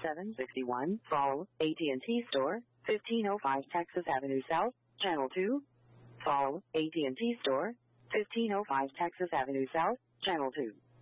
761 Fall, AT&T Store, 1505 Texas Avenue South, Channel 2. Fall, AT&T Store, 1505 Texas Avenue South, Channel 2.